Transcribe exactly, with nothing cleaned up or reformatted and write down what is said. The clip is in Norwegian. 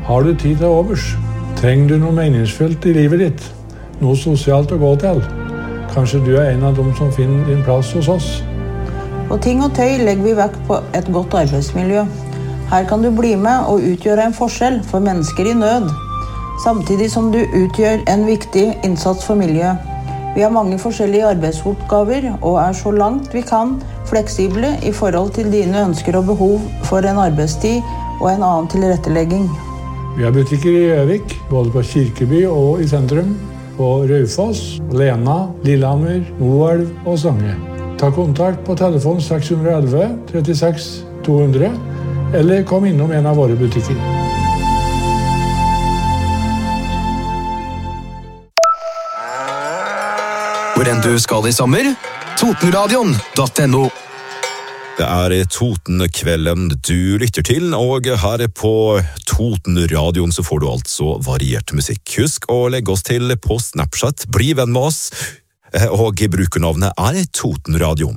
Har du tid til overs? Trenger du noe meningsfullt i livet ditt? Noe sosialt å gå til? Kanskje du er en av dem som finner din plass hos oss? På Ting og Tøy legger vi vekt på et godt arbeidsmiljø. Her kan du bli med og utgjøre en forskjell for mennesker i nød, samtidig som du utgjør en viktig innsats for miljøet. Vi har mange forskjellige arbeidsoppgaver og er så langt vi kan fleksible i forhold til dine ønsker og behov for en arbeidstid og en annen tilrettelegging. Vi har butikker i Gjøvik, både på Kirkeby og i sentrum, på Raufoss, Lena, Lillehammer, Moelv og Stange. Ta kontakt på telefon seks ett ett, tre seks to hundre, eller kom innom en av våre butikker. Hvor enn du skal i sommer, Totenradion punktum no. Det er Totenkvelden du lytter til, og her på Totenradion så får du altså variert musikk. Husk å legge oss til på Snapchat, bli venn med oss, og brukernavnet er Totenradion.